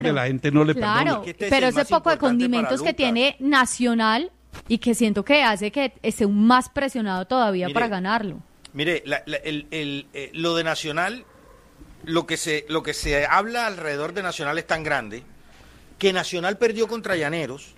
que la gente no le perdona. Claro, pero ese poco de condimentos que tiene Nacional y que siento que hace que esté más presionado todavía para ganarlo. Mire, lo de Nacional, lo que se habla alrededor de Nacional es tan grande que Nacional perdió contra Llaneros,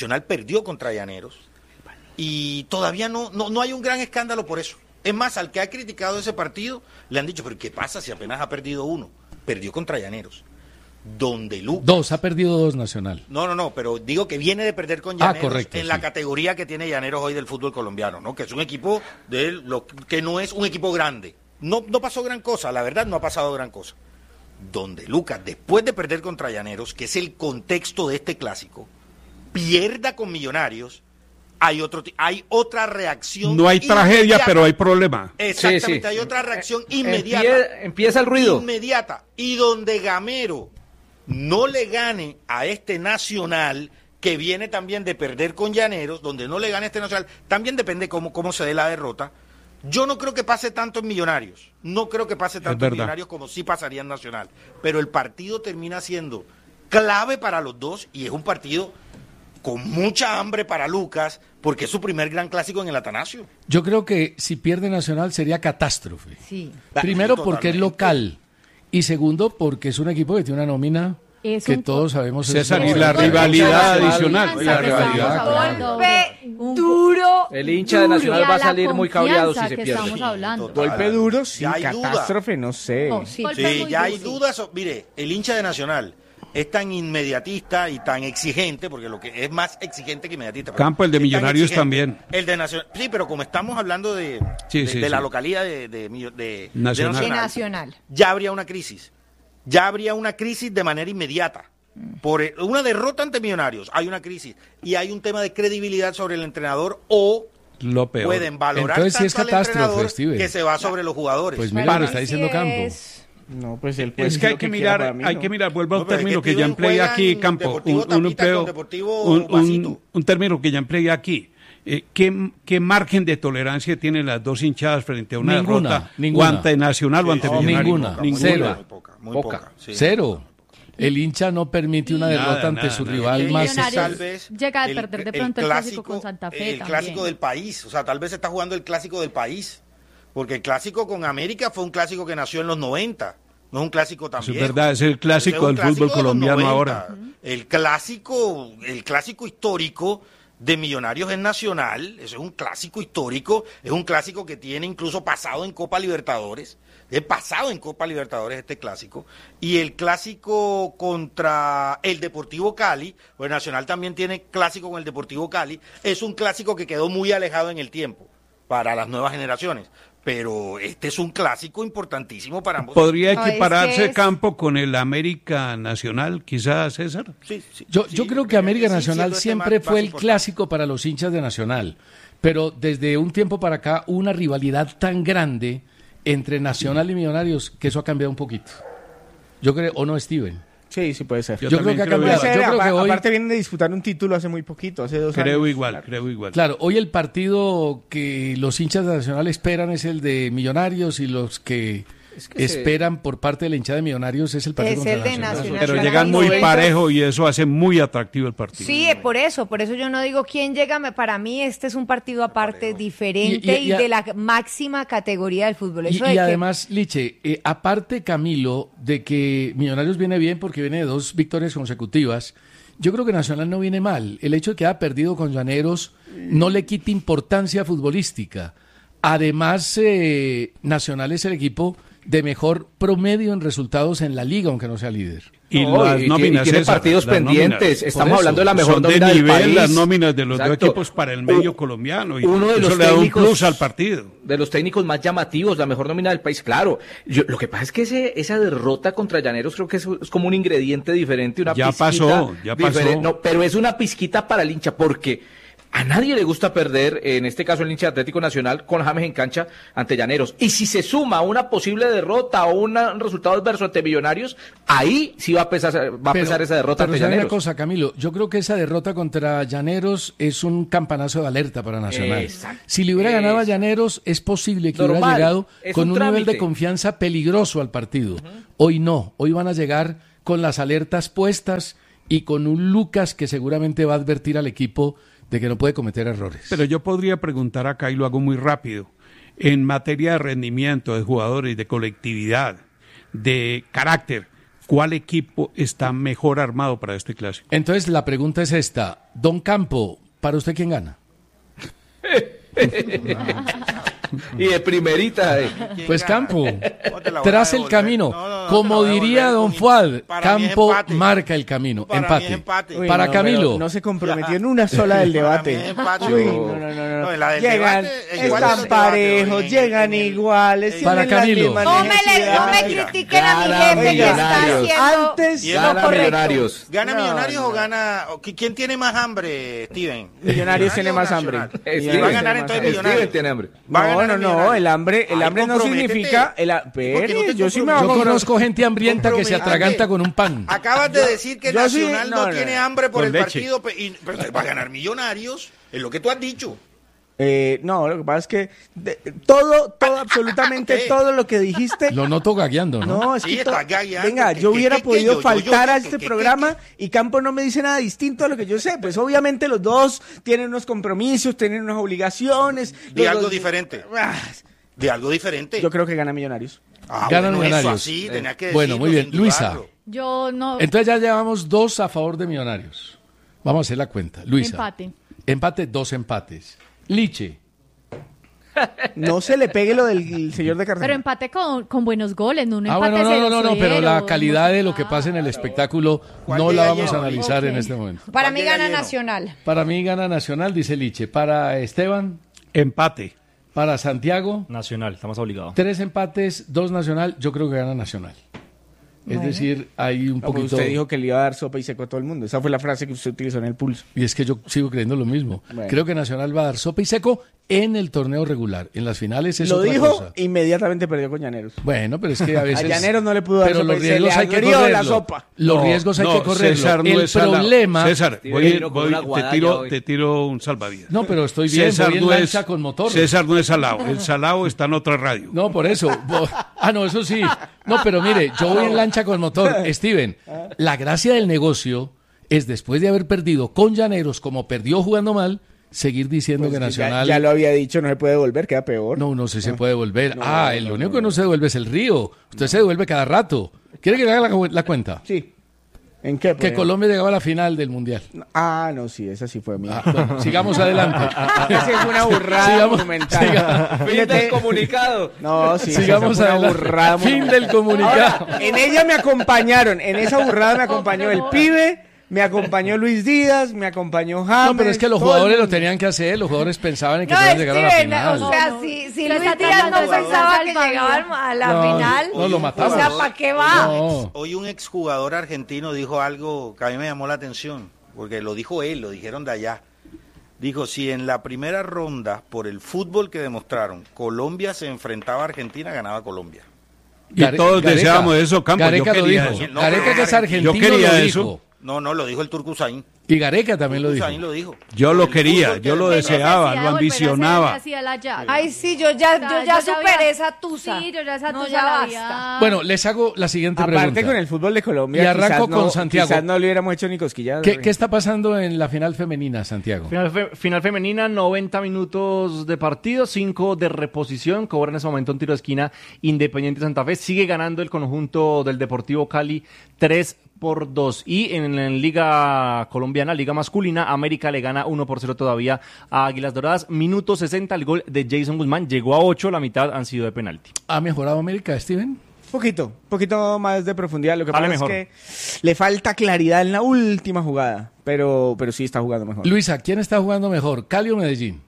y todavía no hay un gran escándalo por eso. Es más, al que ha criticado ese partido le han dicho, pero ¿qué pasa si apenas ha perdido uno? Perdió contra Llaneros. Donde Lucas... Ha perdido dos Nacional. No, pero digo que viene de perder con Llaneros correcto, la categoría que tiene Llaneros hoy del fútbol colombiano, ¿no? Que es un equipo que no es un equipo grande. No pasó gran cosa, la verdad no ha pasado gran cosa. Donde Lucas, después de perder contra Llaneros, que es el contexto de este clásico, pierda con Millonarios, hay otra reacción. No hay tragedia, pero hay problema. Exactamente, hay otra reacción inmediata. Empieza el ruido. Inmediata. Y donde Gamero no le gane a este Nacional, que viene también de perder con Llaneros, donde no le gane a este Nacional, también depende cómo se dé la derrota. Yo no creo que pase tanto en Millonarios. No creo que pase tanto en Millonarios como sí pasaría en Nacional. Pero el partido termina siendo clave para los dos y es un partido con mucha hambre para Lucas, porque es su primer gran clásico en el Atanasio. Yo creo que si pierde Nacional sería catástrofe. Sí. Primero Sí, porque es local y segundo porque es un equipo que tiene una nómina que todos sabemos. César, y la rivalidad adicional. Duro. El hincha de Nacional va a salir muy cabreado si se pierde. Golpe duro, sí, Ya hay catástrofe, duda. no sé. Sí, ya hay dudas. Mire, el hincha de Nacional es tan inmediatista y tan exigente, porque lo que es más exigente que inmediatista. Campo, el de Millonarios también. El de Nacional. Sí, pero como estamos hablando de la localidad de Nacional, ya habría una crisis. Ya habría una crisis de manera inmediata. Por una derrota ante Millonarios, hay una crisis. Y hay un tema de credibilidad sobre el entrenador o lo peor. Pueden valorar entonces, tanto si es catástrofe, al entrenador Steven, que se va sobre los jugadores. Pues mira, lo está diciendo Campo. No, pues él es que hay que mirar, vuelvo a un término que ya empleé aquí, Campo, un término que ya empleé aquí. ¿Qué margen de tolerancia tienen las dos hinchadas frente a una derrota o ante Nacional o ante Millonarios? Ninguna. Cero. Muy poca. Sí. Cero. El hincha no permite una derrota ante su rival más. Tal vez llega a perder de pronto el clásico con Santa Fe. El clásico del país, o sea, tal vez está jugando el clásico del país, porque el clásico con América fue un clásico que nació en los 90, no es un clásico tan viejo. Es verdad, es el clásico del fútbol colombiano ahora. El clásico histórico de Millonarios es Nacional, eso es un clásico histórico, es un clásico que tiene incluso pasado en Copa Libertadores. He pasado en Copa Libertadores este clásico, y el clásico contra el Deportivo Cali, pues Nacional también tiene clásico con el Deportivo Cali, es un clásico que quedó muy alejado en el tiempo para las nuevas generaciones, pero este es un clásico importantísimo para ambos. ¿Podría equipararse Campo con el América Nacional, quizás, César? Sí. Yo creo que América Nacional siempre fue el clásico para los hinchas de Nacional, pero desde un tiempo para acá una rivalidad tan grande entre Nacional y Millonarios, que eso ha cambiado un poquito. Yo creo, ¿o no, Steven? Sí, puede ser. Yo creo que ha cambiado. Yo creo que hoy... Aparte vienen de disputar un título hace muy poquito, hace 2 años. Creo igual. Claro, hoy el partido que los hinchas de Nacional esperan es el de Millonarios, y los que esperan por parte de la hinchada de Millonarios es el partido contra Nacional. Pero llegan muy parejo y eso hace muy atractivo el partido. Sí, por eso yo no digo quién llega. Para mí este es un partido aparte, diferente y de la máxima categoría del fútbol. Y además, Liche, aparte, Camilo, de que Millonarios viene bien porque viene de 2 victorias consecutivas, yo creo que Nacional no viene mal. El hecho de que haya perdido con Llaneros no le quita importancia futbolística. Además, Nacional es el equipo de mejor promedio en resultados en la liga, aunque no sea líder. Y las nóminas, tiene partidos pendientes. Estamos hablando de la mejor nómina del país. Las nóminas de los dos equipos para el medio colombiano. Y uno de eso los le da un técnicos, plus al partido. De los técnicos más llamativos, la mejor nómina del país, claro. Lo que pasa es que esa derrota contra Llaneros creo que es como un ingrediente diferente, una pizquita. Ya pasó. No, pero es una pizquita para el hincha, porque a nadie le gusta perder, en este caso el hincha de Atlético Nacional, con James en cancha ante Llaneros. Y si se suma una posible derrota o un resultado adverso ante Millonarios, ahí sí va a pesar esa derrota ante Llaneros. Una cosa, Camilo, yo creo que esa derrota contra Llaneros es un campanazo de alerta para Nacional. Si le hubiera ganado a Llaneros, es posible que hubiera llegado con un nivel de confianza peligroso al partido. Hoy no, hoy van a llegar con las alertas puestas y con un Lucas que seguramente va a advertir al equipo de que no puede cometer errores. Pero yo podría preguntar acá, y lo hago muy rápido, en materia de rendimiento de jugadores, de colectividad, de carácter, ¿cuál equipo está mejor armado para este clásico? Entonces la pregunta es esta, Don Campo, ¿para usted quién gana? Y de primerita. Pues Campo, tras el camino, como diría Don Fuad, Campo marca el camino. Empate. Para Camilo. No se comprometió en una sola del debate. No. Llegan, están parejos, llegan iguales. Para Camilo. No me critiquen a mi jefe que está haciendo antes gana Millonarios. ¿Gana Millonarios o gana? ¿Quién tiene más hambre, Steven? Millonarios tiene más hambre. ¿Y va a ganar entonces Millonarios? Steven tiene hambre. No, el hambre no significa... Yo sí me hago... Yo conozco gente hambrienta que se atraganta con un pan. Acabas de decir que Nacional no tiene hambre por el partido, pero va a ganar Millonarios, es lo que tú has dicho. No, lo que pasa es que todo, absolutamente todo lo que dijiste... Lo noto gagueando, ¿no? No, es que estás gagueando. Venga, yo hubiera podido faltar a este programa y Campo no me dice nada distinto a lo que yo sé. Pues obviamente los dos tienen unos compromisos, tienen unas obligaciones. De algo diferente. De algo diferente. Yo creo que gana Millonarios. Ganan Millonarios. Eso así, tenía que bueno, muy bien. Luisa. Yo no. Entonces ya llevamos 2 a favor de Millonarios. Vamos a hacer la cuenta. Luisa. Empate, 2 empates. Liche. No se le pegue lo del señor de Cartagena. pero empate con buenos goles, no un empate 0-0. No, pero la calidad de lo que pasa en el espectáculo no la vamos a analizar en este momento. Para mí gana Nacional. Para mí gana Nacional, dice Liche. Para Esteban. Empate. Para Santiago. Nacional, estamos obligados. 3 empates, 2 Nacional, yo creo que gana Nacional. Es decir, hay un poquito... Usted dijo que le iba a dar sopa y seco a todo el mundo. Esa fue la frase que usted utilizó en el pulso. Y es que yo sigo creyendo lo mismo. Bueno. Creo que Nacional va a dar sopa y seco en el torneo regular. En las finales es otra cosa. Lo dijo, inmediatamente perdió con Llaneros. Bueno, pero es que a veces... A Llaneros no le pudo dar pero sopa. Los riesgos hay que correrlo. La sopa. Los riesgos hay que correrlo. César no el es problema... César, te tiro un salvavidas. No, pero estoy bien, César voy en lancha con motor. César no es salado. El salado está en otra radio. No, por eso. No, eso sí. No, pero mire, yo voy en lancha con motor. Steven, la gracia del negocio es, después de haber perdido con Llaneros, como perdió jugando mal, seguir diciendo que Nacional... Ya lo había dicho, no se puede devolver, queda peor. No sé si se puede devolver. Lo único que no se devuelve es el Río. Usted se devuelve cada rato. ¿Quiere que le haga la cuenta? Sí. ¿En qué? Que Colombia llegaba a la final del Mundial. No, sí, esa sí fue mía. Bueno, sigamos adelante. Esa es una burrada monumental. Fin del comunicado. No, sí, sigamos adelante. Fin del comunicado. Ahora, en ella me acompañaron, en esa burrada me acompañó el pibe, me acompañó Luis Díaz, me acompañó James. No, pero es que los jugadores lo tenían que hacer, los jugadores pensaban en que podían llegar a la final. O sea, si Luis Díaz no pensaba que llegaban a la final, no lo matamos. O sea, ¿para qué va? No. Hoy un exjugador argentino dijo algo que a mí me llamó la atención, porque lo dijo él, lo dijeron de allá. Dijo, si en la primera ronda, por el fútbol que demostraron, Colombia se enfrentaba a Argentina, ganaba Colombia. Y todos deseábamos eso, Campos. Gareca lo dijo. Gareca, que es argentino, yo quería lo eso. dijo. No, lo dijo el Turco Usain. Y Gareca también lo dijo. Yo lo quería, yo lo deseaba, lo ambicionaba. Ay, sí, yo ya superé esa tusa. Sí, yo ya esa tusa ya la basta. Bueno, les hago la siguiente pregunta. Aparte con el fútbol de Colombia, y arranco con Santiago. Quizás no le hubiéramos hecho ni cosquillas. ¿Qué está pasando en la final femenina, Santiago? Final femenina, 90 minutos de partido, 5 de reposición. Cobra en ese momento un tiro de esquina Independiente Santa Fe. Sigue ganando el conjunto del Deportivo Cali 3-2. Y en la Liga Colombiana, Liga Masculina, América le gana 1-0 todavía a Águilas Doradas. Minuto 60, el gol de Jason Guzmán. Llegó a 8, la mitad han sido de penalti. ¿Ha mejorado América, Steven? Poquito más de profundidad. Lo que pasa es que le falta claridad en la última jugada, pero sí está jugando mejor. Luisa, ¿quién está jugando mejor, Cali o Medellín?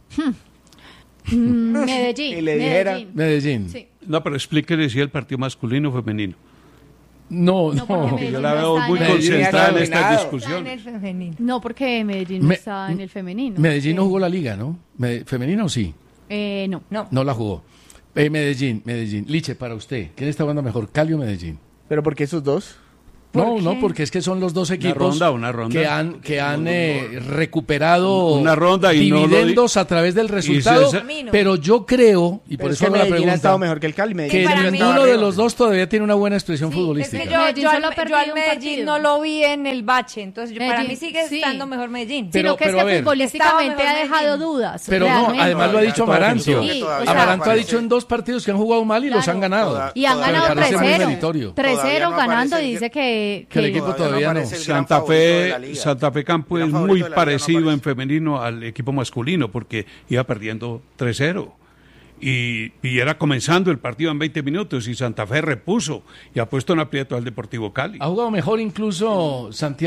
Medellín. Y le dijera... Medellín. Sí. No, pero explíquele si el partido masculino o femenino. No. Yo la veo muy concentrada en esta discusión. No, porque Medellín no está en el femenino. Medellín no jugó la liga, ¿no? ¿Femenino o sí? No. No la jugó. Medellín. Liche, para usted, ¿quién está jugando mejor, Cali o Medellín? ¿Pero por qué esos dos? No, porque es que son los dos equipos una ronda. que han recuperado una ronda y dividendos a través del resultado, pero yo creo, y por eso hago la pregunta, ha estado mejor que el Cali. Que ninguno de los dos todavía tiene una buena expresión futbolística. Es que yo al Medellín no lo vi en el bache, entonces para mí sigue estando mejor Medellín. Sino que es que futbolísticamente ha dejado dudas. Pero realmente. no, además lo ha dicho Amaranto. Amaranto ha parece. dicho en 2 partidos que han jugado mal y los han ganado. Y han ganado parece muy 3-0. meritorio. 3-0 ganando y dice que el equipo todavía no. Santa Fe Campo es muy parecido en femenino al equipo masculino porque iba perdiendo 3-0. Y era comenzando el partido en 20 minutos y Santa Fe repuso y ha puesto en aprieto al Deportivo Cali. Ha jugado mejor incluso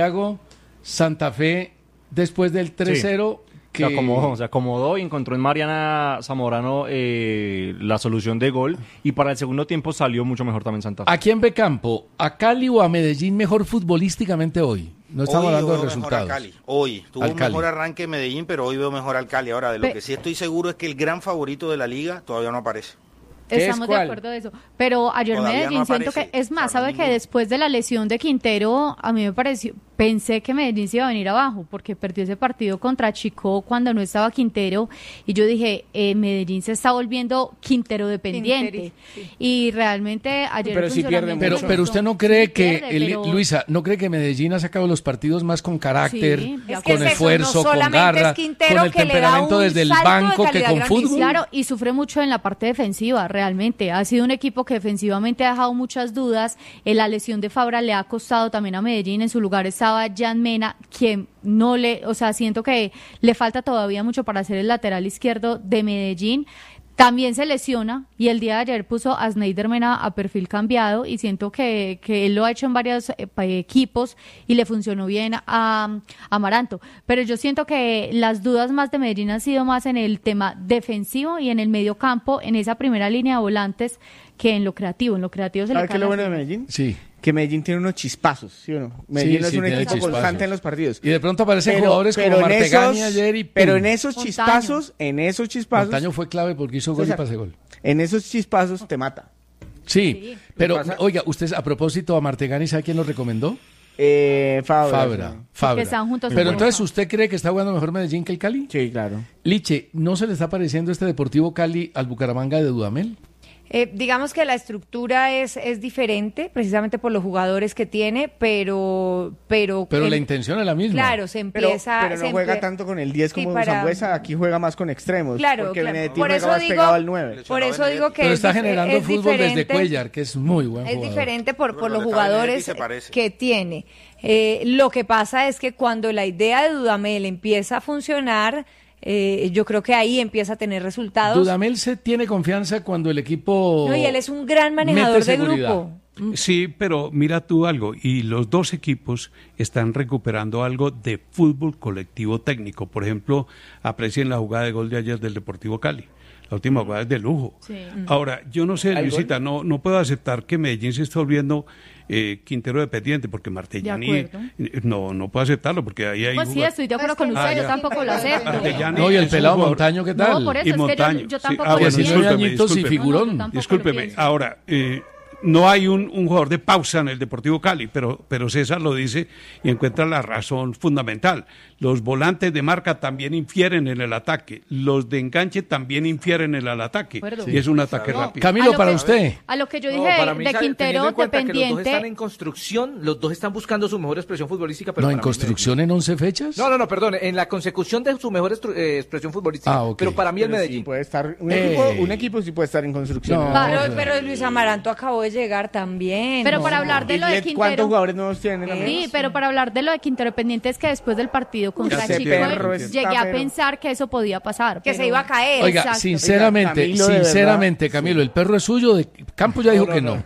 Santa Fe después del 3-0. Se acomodó y encontró en Mariana Zamorano la solución de gol y para el segundo tiempo salió mucho mejor también Santa Fe. ¿A quién ve Campo? ¿A Cali o a Medellín mejor futbolísticamente hoy? No estamos hablando de resultados. Hoy tuvo un mejor arranque Medellín, pero hoy veo mejor al Cali. Ahora, de lo que sí estoy seguro es que el gran favorito de la liga todavía no aparece. Estamos de acuerdo de eso. Pero ayer Medellín siento que, es más, sabe que después de la lesión de Quintero, a mí me pareció, pensé que Medellín se iba a venir abajo, porque perdió ese partido contra Chico cuando no estaba Quintero, y yo dije, Medellín se está volviendo Quintero dependiente. Y realmente ayer... Pero sí pierde mucho. Pero usted no cree Luisa, ¿no cree que Medellín ha sacado los partidos más con carácter, con esfuerzo, con garra, con el temperamento desde el banco que con fútbol? Claro, y sufre mucho en la parte defensiva, realmente. Ha sido un equipo que defensivamente ha dejado muchas dudas. La lesión de Fabra le ha costado también a Medellín. En su lugar estaba Jan Mena, quien siento que le falta todavía mucho para ser el lateral izquierdo de Medellín. También se lesiona y el día de ayer puso a Snyder Mena a perfil cambiado y siento que él lo ha hecho en varios equipos y le funcionó bien a Amaranto. Pero yo siento que las dudas más de Medellín han sido más en el tema defensivo y en el medio campo, en esa primera línea de volantes, que en lo creativo. En lo creativo se le cae. ¿Qué es lo bueno de Medellín? Sí. Que Medellín tiene unos chispazos, ¿sí o no? Medellín es un equipo constante en los partidos. Y de pronto aparecen jugadores como Martegani ayer y... Pero en esos chispazos... Montaño fue clave porque hizo gol y pase gol. En esos chispazos te mata. Sí, pero oiga, usted a propósito a Martegani, ¿sabe quién lo recomendó? Fabra. Que están juntos. Pero entonces, ¿usted cree que está jugando mejor Medellín que el Cali? Sí, claro. Liche, ¿no se le está pareciendo este Deportivo Cali al Bucaramanga de Dudamel? Digamos que la estructura es diferente, precisamente por los jugadores que tiene, pero la intención es la misma. Claro, se empieza... Pero no juega tanto con el 10 como Zambuesa, aquí juega más con extremos. Claro, porque Benedetto juega más pegado al 9. Por eso digo que pero está generando fútbol desde Cuellar, que es muy buen jugador. Es diferente por los jugadores que tiene. Lo que pasa es que cuando la idea de Dudamel empieza a funcionar... yo creo que ahí empieza a tener resultados. Dudamel se tiene confianza cuando el equipo... No, y él es un gran manejador de grupo. Sí, pero mira tú algo, y los dos equipos están recuperando algo de fútbol colectivo técnico. Por ejemplo, aprecien la jugada de gol de ayer del Deportivo Cali. La última jugada es de lujo. Sí. Ahora, yo no sé, Luisita, no puedo aceptar que Medellín se esté volviendo Quintero dependiente, porque Martegani no puedo aceptarlo, porque ahí hay... Pues sí, estoy de acuerdo con usted, yo tampoco lo acepto. No, y el pelado Montaño, ¿qué tal? No, por eso y es Montaño. que yo tampoco lo discúlpeme. Discúlpeme. Ahora... no hay un jugador de pausa en el Deportivo Cali, pero César lo dice y encuentra la razón fundamental. Los volantes de marca también infieren en el ataque, los de enganche también infieren en el ataque, y es un ataque rápido. Camilo, para usted. A lo que yo dije de Quintero dependiente. Los dos están en construcción, los dos están buscando su mejor expresión futbolística. Pero ¿No en construcción en 11 fechas? No, perdón, en la consecución de su mejor expresión futbolística. Okay. Pero para mí el Medellín. Sí puede estar, un equipo sí puede estar en construcción. Pero Luis Amaranto acabó de llegar también. Pero para hablar de lo de Quintero... ¿Cuántos jugadores nuevos tienen? Sí, pero para hablar de lo de Quintero dependiente es que después del partido contra Chico llegué a pensar que eso podía pasar. Que se iba a caer. Oiga, exacto. Sinceramente, Camilo, ¿el perro es suyo? De Campo ya dijo que no.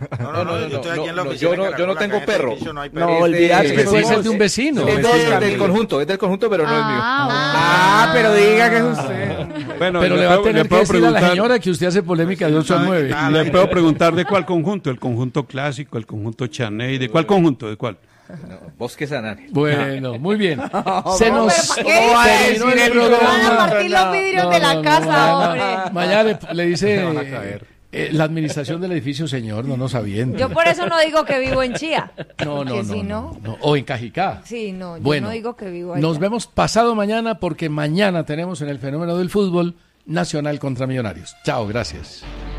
Yo no tengo perro. No, olvídate. Es el de un vecino. Es del conjunto, pero no es mío. Pero diga que es usted. Bueno, pero le va a tener que decir a la señora que usted hace polémica de 8 a 9. Le puedo preguntar de cuál conjunto, el conjunto clásico, el conjunto Chaney, ¿de cuál conjunto? ¿De cuál? Bosque Sanane. Bueno, muy bien. Se nos terminó el programa. Van a partir los vidrios de la casa, hombre. Mañana le dice La administración del edificio, señor, no nos avienta. Yo por eso no digo que vivo en Chía. No. O en Cajicá. Sí, no, yo bueno, no digo que vivo allá. Nos vemos pasado mañana porque mañana tenemos en el fenómeno del fútbol Nacional contra Millonarios. Chao, gracias.